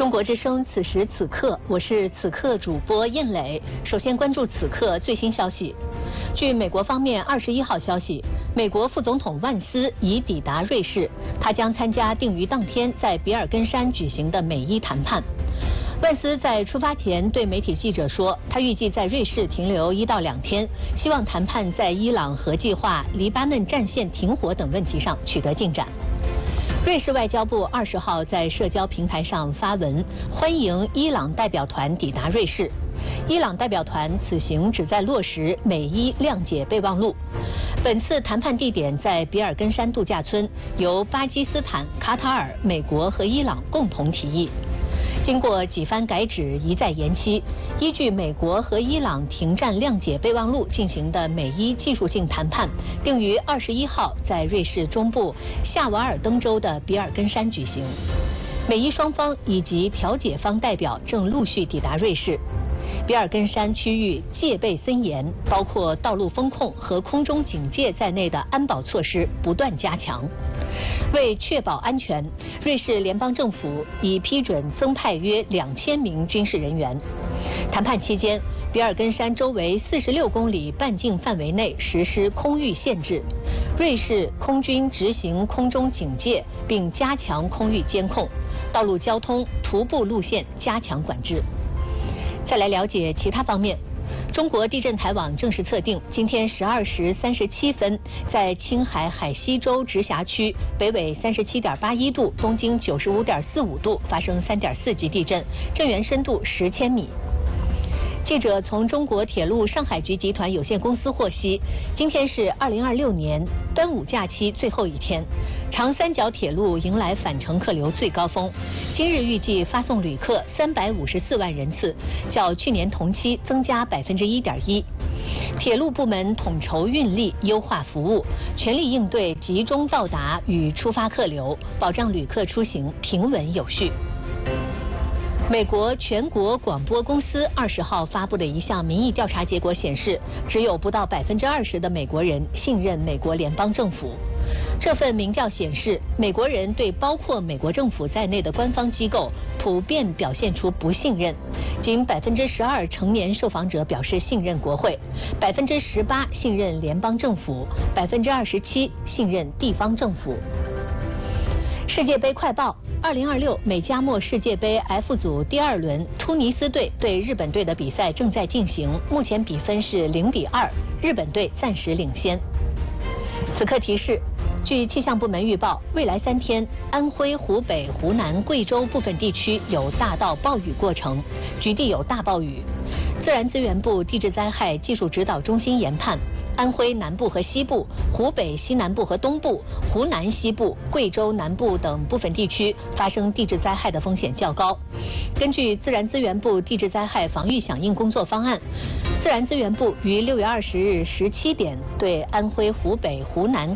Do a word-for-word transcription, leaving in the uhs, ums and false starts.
中国之声，此时此刻，我是此刻主播燕磊。首先关注此刻最新消息。据美国方面二十一号消息，美国副总统万斯已抵达瑞士，他将参加定于当天在比尔根山举行的美伊谈判。万斯在出发前对媒体记者说，他预计在瑞士停留一到两天，希望谈判在伊朗核计划、黎巴嫩战线停火等问题上取得进展。瑞士外交部二十号在社交平台上发文，欢迎伊朗代表团抵达瑞士。伊朗代表团此行旨在落实美伊谅解备忘录。本次谈判地点在比尔根山度假村，由巴基斯坦、卡塔尔、美国和伊朗共同提议。经过几番改旨，一再延期，依据美国和伊朗停战谅解备忘录进行的美伊技术性谈判，定于二十一号在瑞士中部夏瓦尔登州的比尔根山举行。美伊双方以及调解方代表正陆续抵达瑞士。比尔根山区域戒备森严，包括道路封控和空中警戒在内的安保措施不断加强。为确保安全，瑞士联邦政府已批准增派约两千名军事人员。谈判期间，比尔根山周围四十六公里半径范围内实施空域限制，瑞士空军执行空中警戒，并加强空域监控，道路交通、徒步路线加强管制。再来了解其他方面。中国地震台网正式测定，今天十二时三十七分，在青海海西州直辖区北纬三十七点八一度、东经九十五点四五度发生三点四级地震，震源深度十千米。记者从中国铁路上海局集团有限公司获悉，今天是二零二六年端午假期最后一天，长三角铁路迎来返程客流最高峰，今日预计发送旅客三百五十四万人次，较去年同期增加百分之一点一。铁路部门统筹运力，优化服务，全力应对集中到达与出发客流，保障旅客出行平稳有序。美国全国广播公司二十号发布的一项民意调查结果显示，只有不到百分之二十的美国人信任美国联邦政府。这份民调显示，美国人对包括美国政府在内的官方机构普遍表现出不信任，仅百分之十二成年受访者表示信任国会，百分之十八信任联邦政府，百分之二十七信任地方政府。世界杯快报。二零二六美加墨世界杯 F 组第二轮，突尼斯队对日本队的比赛正在进行，目前比分是零比二，日本队暂时领先。此刻提示，据气象部门预报，未来三天，安徽、湖北、湖南、贵州部分地区有大到暴雨过程，局地有大暴雨。自然资源部地质灾害技术指导中心研判，安徽南部和西部、湖北西南部和东部、湖南西部、贵州南部等部分地区发生地质灾害的风险较高。根据自然资源部地质灾害防御响应工作方案，自然资源部于六月二十日十七点对安徽、湖北、湖南